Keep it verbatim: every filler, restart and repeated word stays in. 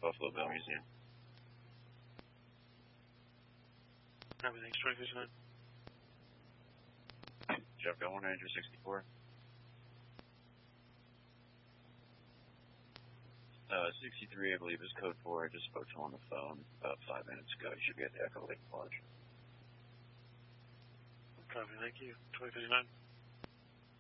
Buffalo Bill Museum. Everything's twenty fifty-nine. Jeff Gilmore, Ranger sixty-four. Uh, sixty-three, I believe, is code four. I just spoke to him on the phone about five minutes ago. You should be at the Echo Lake Lodge. Copy, thank you. twenty fifty-nine.